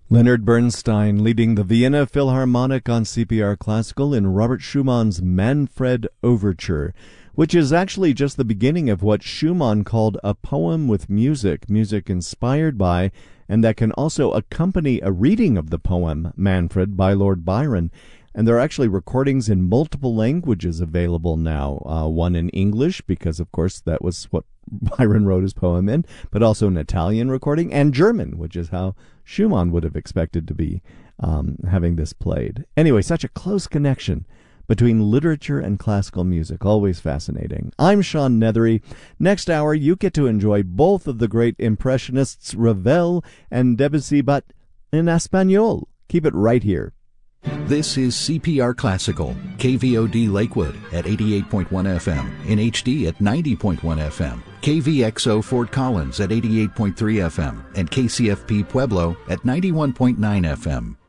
Leonard Bernstein leading the Vienna Philharmonic on CPR Classical in Robert Schumann's Manfred Overture, which is actually just the beginning of what Schumann called a poem with music, music inspired by, and that can also accompany a reading of the poem Manfred by Lord Byron. And there are actually recordings in multiple languages available now, one in English, because, of course, that was what Byron wrote his poem in, but also an Italian recording, and German, which is how Schumann would have expected to be having this played. Anyway, such a close connection between literature and classical music, always fascinating. I'm Sean Nethery. Next hour, you get to enjoy both of the great Impressionists, Ravel and Debussy, but in Espanol. Keep it right here. This is CPR Classical, KVOD Lakewood at 88.1 FM, in HD at 90.1 FM, KVXO Fort Collins at 88.3 FM, and KCFP Pueblo at 91.9 FM.